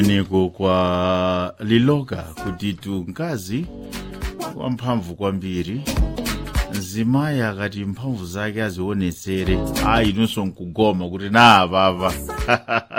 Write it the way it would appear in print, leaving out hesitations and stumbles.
Niko kwa Liloka kutitu mkazi wamphamvu kwambiri nzimayi akati mphamvu zake azionesere inonso nkugoma kuti na baba